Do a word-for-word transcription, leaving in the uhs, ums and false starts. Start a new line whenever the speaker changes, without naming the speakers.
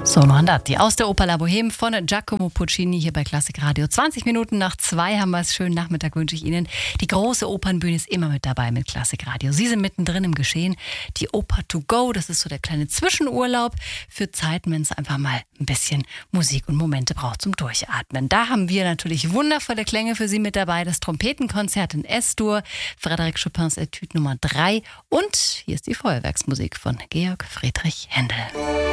Sono Andati aus der Oper La Bohème von Giacomo Puccini hier bei Klassik Radio. zwanzig Minuten nach zwei haben wir es. Schönen Nachmittag wünsche ich Ihnen. Die große Opernbühne ist immer mit dabei mit Klassik Radio. Sie sind mittendrin im Geschehen. Die Oper to go, das ist so der kleine Zwischenurlaub für Zeiten, wenn es einfach mal ein bisschen Musik und Momente braucht zum Durchatmen. Da haben wir natürlich wundervolle Klänge für Sie mit dabei. Das Trompetenkonzert in S-Dur, Frédéric Chopins Etüde Nummer drei und hier ist die Feuerwerksmusik von Georg Friedrich Händel.